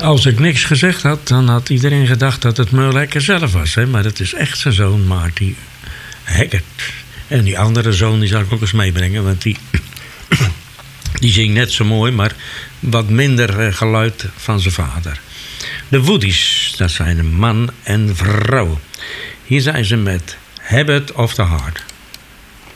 Als ik niks gezegd had, dan had iedereen gedacht dat het Mullecker zelf was. Hè? Maar het is echt zijn zoon, Marty Haggard. En die andere zoon, die zal ik ook eens meebrengen. Want die zingt net zo mooi, maar wat minder geluid van zijn vader. De Woodies, dat zijn een man en vrouw. Hier zijn ze met Habit of the Heart.